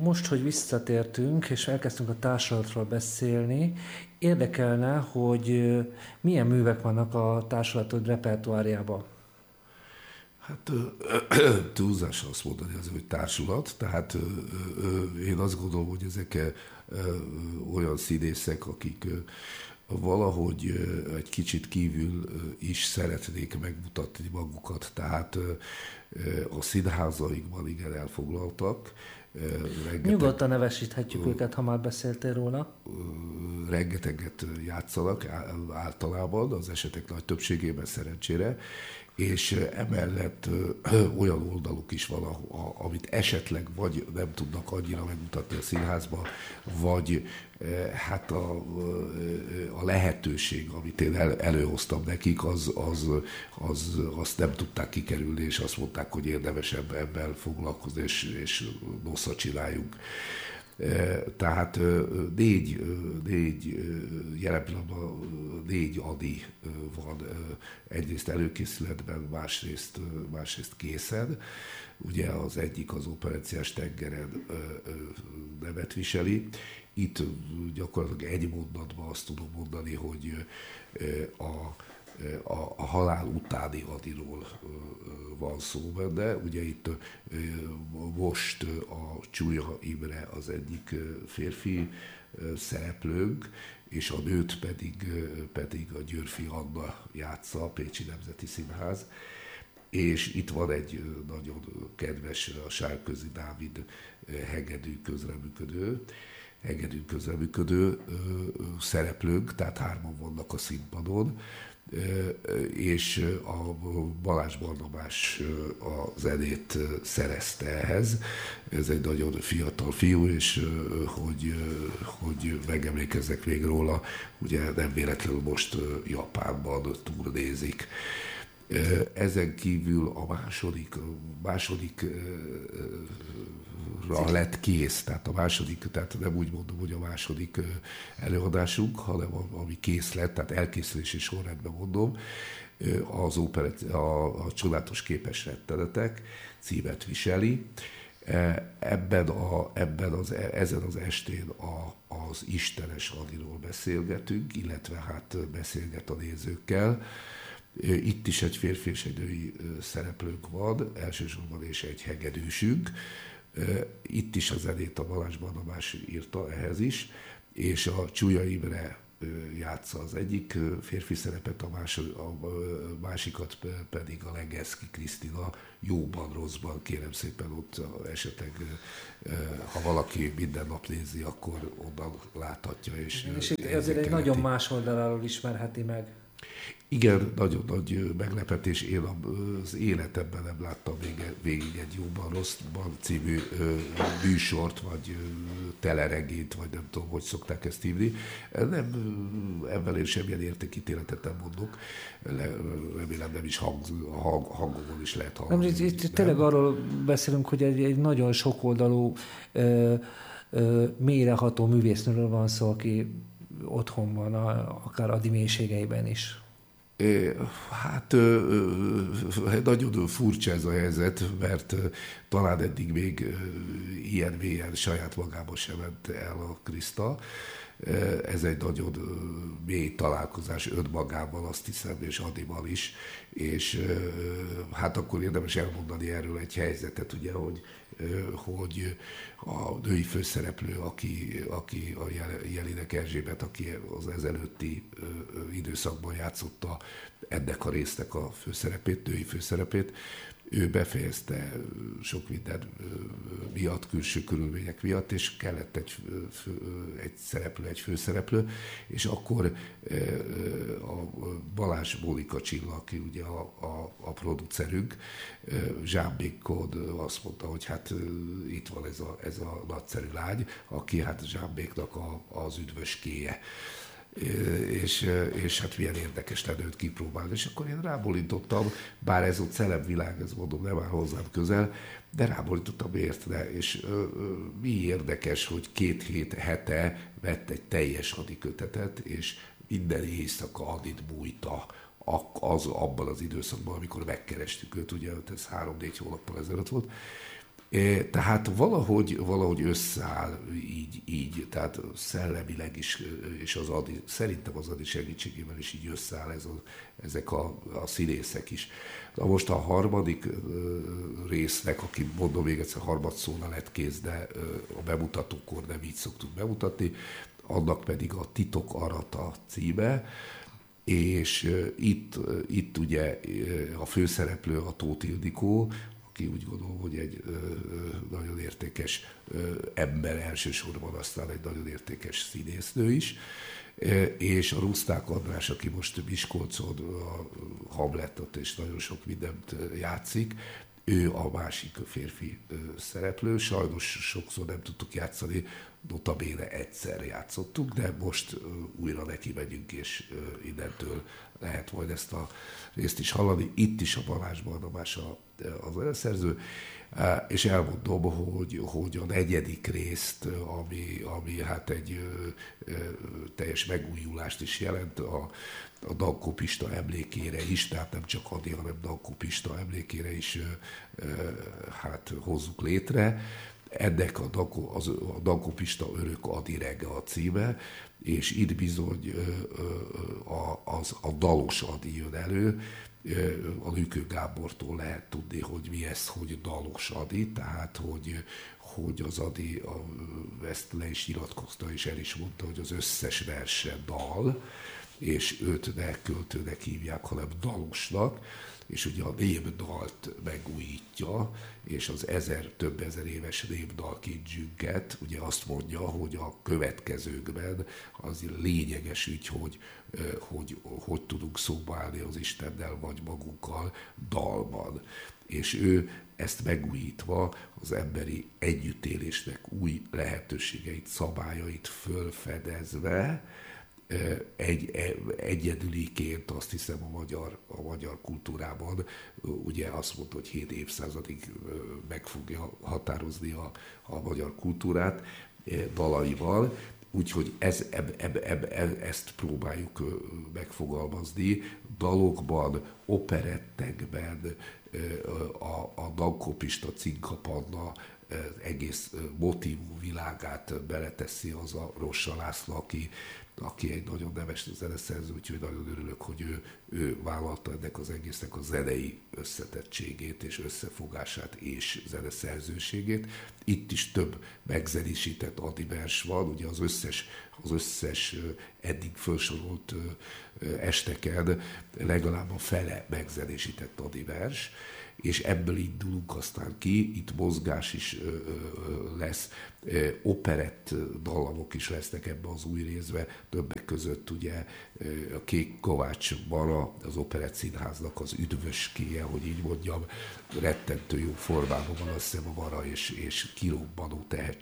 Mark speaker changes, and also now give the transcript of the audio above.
Speaker 1: most, hogy visszatértünk, és elkezdtünk a társulatról beszélni, érdekelne, hogy milyen művek vannak a társulatod repertoárjában.
Speaker 2: Hát túlzás azt mondani azért, hogy társulat, tehát én azt gondolom, hogy ezek olyan színészek, akik valahogy egy kicsit kívül is szeretnék megmutatni magukat, tehát a színházaikban igen elfoglaltak.
Speaker 1: Nyugodtan nevesíthetjük őket, ha már beszéltél róla.
Speaker 2: Rengeteget játszanak általában, az esetek nagy többségében szerencsére, és emellett olyan oldaluk is van, amit esetleg vagy nem tudnak annyira megmutatni a színházban, vagy hát a lehetőség, amit én előhoztam nekik, azt nem tudták kikerülni, és azt mondták, hogy érdemes ebben foglalkozni, és noszat csináljunk. Tehát jelen pillanatban 4 Adi van egyrészt előkészületben, másrészt készen. Ugye az egyik az Operenciás tengeren nevet viseli. Itt gyakorlatilag egy mondatban azt tudom mondani, hogy a halál utáni Adiról van szó benne. Ugye itt most a Csúlya Imre az egyik férfi szereplőnk, és a nőt pedig a Győrfi Anna játsza, a Pécsi Nemzeti Színház. És itt van egy nagyon kedves, a Sárközi Dávid hegedű közreműködő szereplőnk, tehát 3-an vannak a színpadon, és a Balázs Barnabás a zenét szerezte ehhez. Ez egy nagyon fiatal fiú, és hogy megemlékezzek még róla, ugye nem véletlenül most Japánban turnézik. Ezen kívül a másodikra lett kész, tehát nem úgy mondom, hogy a második előadásunk, hanem ami kész lett, tehát elkészülési sorrendben mondom, a Csodálatos képes rettenetek címet viseli. Ezen az estén az Istenes Adiról beszélgetünk, illetve hát beszélget a nézőkkel. Itt is egy férfi és egy női szereplőnk van, elsősorban és egy hegedűsünk. Itt is a zenét a Balázs Barnabás írta ehhez is, és a Csúlya Imre játsza az egyik férfi szerepet, a másikat pedig a Legeszki Krisztina Jóban, Rosszban, kérem szépen ott esetleg, ha valaki minden nap nézi, akkor onnan láthatja. És
Speaker 1: itt ezért egy nagyon más oldaláról ismerheti meg.
Speaker 2: Igen, nagyon nagy meglepetés. Én az életemben nem láttam végig egy Jóban Rosszban című műsort, vagy teleregényt, vagy nem tudom, hogy szokták ezt hívni. Ebben én semmilyen értékítéletet nem mondok. Remélem nem is hangomon is lehet hallani.
Speaker 1: Itt tényleg arról beszélünk, hogy egy nagyon sokoldalú, mélyreható művésznőről van szó, aki otthon van, akár Adi mélységeiben is.
Speaker 2: Hát nagyon furcsa ez a helyzet, mert talán eddig még ilyen mélyen saját magába sem ment el a Kriszta. Ez egy nagyon mély találkozás önmagával, azt hiszem, és Adival is. És hát akkor érdemes elmondani erről egy helyzetet, ugye, hogy a női főszereplő, aki a Jelinek Erzsébet, aki az ezelőtti időszakban játszotta ennek a résznek a főszerepét, női főszerepét, ő befejezte sok minden miatt, külső körülmények miatt, és kellett egy főszereplő, és akkor a Balázs Mónika Csilla, aki ugye a producerünk, Zsámbékon azt mondta, hogy hát itt van ez a nagyszerű lány, aki hát Zsámbéknak az üdvöskéje. És hát milyen érdekes lenne őt kipróbálni. És akkor én rábólintottam, bár ez a celeb világ, ez mondom, nem áll hozzám közel, de rábólintottam, miért ne. És mi érdekes, hogy 2 hete vett egy teljes Adi kötetet, és minden éjszaka Adit bújta abban az időszakban, amikor megkerestük őt, ugye ez 3-4 hónappal ezelőtt volt, Tehát valahogy összeáll így, tehát szellemileg is, és szerintem az Adi segítségével is így összeáll ezek a színészek is. Na most a harmadik résznek, aki mondom még egyszer harmadszóna lett kész, de a bemutatókor nem így szoktuk bemutatni, annak pedig a Titok Arata címe, és itt ugye a főszereplő a Tóth Ildikó, aki úgy gondolom, hogy egy nagyon értékes ember elsősorban, aztán egy nagyon értékes színésznő is, és a Ruszták András, aki most Miskolcon a Hamletot és nagyon sok mindent játszik, ő a másik férfi szereplő. Sajnos sokszor nem tudtuk játszani, notabene egyszer játszottuk, de most újra neki megyünk, és innentől lehet majd ezt a részt is hallani. Itt is a Balázs Barnabás a zeneszerző, és elmondom, hogy a negyedik részt, ami hát egy teljes megújulást is jelent, a Dankó Pista emlékére is, tehát nem csak Adi, hanem Dankó Pista emlékére is hát hozzuk létre. Ennek a Dankó Pista örök Adi rege a címe, és itt bizony a dalos Adi jön elő. A Lükő Gábortól lehet tudni, hogy mi ez, hogy dalos Adi, tehát hogy az Adi ezt le is nyilatkozta, és el is mondta, hogy az összes verse dal, és őt ne költőnek hívják, hanem dalosnak, és ugye a népdalt megújítja, és az több ezer éves népdal kincsünket, ugye azt mondja, hogy a következőkben az lényeges ügy, hogy tudunk szóba állni az Istennel vagy magunkkal dalban. És ő ezt megújítva az emberi együttélésnek új lehetőségeit, szabályait fölfedezve, egyedüliként azt hiszem a magyar kultúrában, ugye azt mondta, hogy 7 évszázadig meg fogja határozni a magyar kultúrát dalaival, úgyhogy ezt próbáljuk megfogalmazni dalokban, operettekben, a Dankó Pista, Cinka Panna egész motívum világát beleteszi az a Rossa László, aki egy nagyon neves zeneszerző, úgyhogy nagyon örülök, hogy ő vállalta ennek az egésznek a zenei összetettségét és összefogását és zeneszerzőségét. Itt is több megzenésített Adi vers van, ugye az összes eddig felsorolt esteken legalább a fele megzenésített Adi vers, és ebből indulunk aztán ki, itt mozgás is lesz, operett dallamok is lesznek ebbe az új részbe, többek között ugye a Kék Kovács Mara, az Operett Színháznak az üdvöskéje, hogy így mondjam, rettentő jó formában van, azt hiszem, a Mara, és kirobbanó tehetség